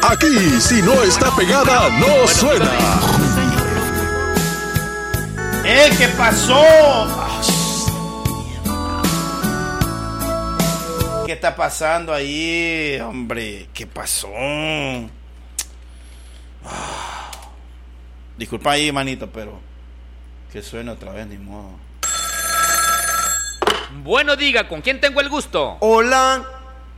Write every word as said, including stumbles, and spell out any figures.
Aquí, si no está pegada, no bueno, suena. ¡Eh, qué pasó! ¿Qué está pasando ahí, hombre? ¿Qué pasó? Disculpa ahí, manito, pero que suene otra vez, ni modo. Bueno, diga, ¿con quién tengo el gusto? Hola.